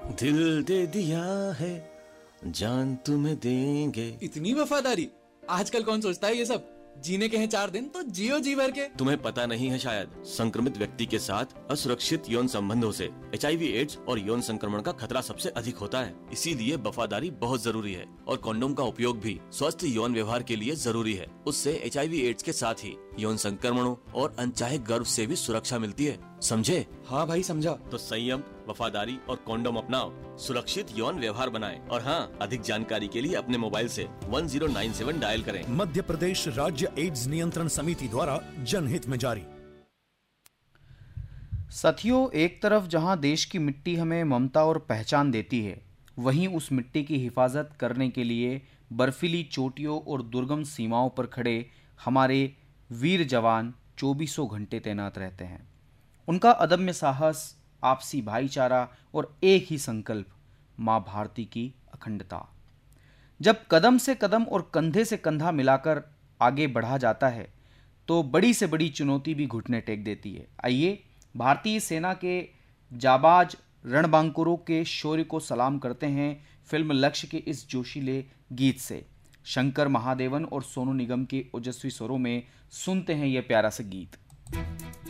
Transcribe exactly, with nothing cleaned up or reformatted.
दिल दे दिया है, जान तुम्हें देंगे। इतनी वफादारी, आजकल कौन सोचता है ये सब। जीने के हैं चार दिन तो जियो जी भर के। तुम्हें पता नहीं है शायद, संक्रमित व्यक्ति के साथ असुरक्षित यौन संबंधों से एच आई वी एड्स और यौन संक्रमण का खतरा सबसे अधिक होता है। इसीलिए वफादारी बहुत जरूरी है और कंडोम का उपयोग भी स्वस्थ यौन व्यवहार के लिए जरूरी है। उससे एच आई वी एड्स के साथ ही यौन संक्रमणों और अनचाहे गर्भ से भी सुरक्षा मिलती है, समझे? हाँ भाई समझा। तो संयम, वफादारी और कंडोम अपनाओ, सुरक्षित यौन व्यवहार बनाएं। और हाँ, अधिक जानकारी के लिए अपने मोबाइल से one zero nine seven dial करें। मध्य प्रदेश राज्य एड्स नियंत्रण समिति द्वारा जनहित में जारी। साथियों, एक तरफ जहां देश की मिट्टी हमें ममता और पहचान देती है, वहीं उस मिट्टी की हिफाजत करने के लिए बर्फीली चोटियों और दुर्गम सीमाओं पर खड़े हमारे वीर जवान चौबीसों घंटे तैनात रहते हैं। उनका अदम्य साहस, आपसी भाईचारा और एक ही संकल्प, मां भारती की अखंडता। जब कदम से कदम और कंधे से कंधा मिलाकर आगे बढ़ा जाता है तो बड़ी से बड़ी चुनौती भी घुटने टेक देती है। आइए भारतीय सेना के जाबाज रणबांकुरों के शौर्य को सलाम करते हैं फिल्म लक्ष्य के इस जोशीले गीत से। शंकर महादेवन और सोनू निगम के ओजस्वी स्वरों में सुनते हैं यह प्यारा सा गीत।